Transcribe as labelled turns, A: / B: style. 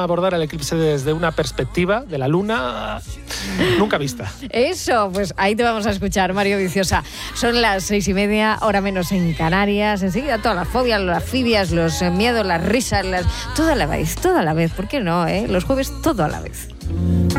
A: abordar el eclipse desde una perspectiva de la luna nunca vista.
B: Eso, pues ahí te vamos a escuchar, Mario Viciosa. Son las 6:30, hora menos en Canarias. Enseguida todas las fobias, las fibias, los miedos, las risas, todo a la vez, ¿por qué no? Los jueves todo a la vez.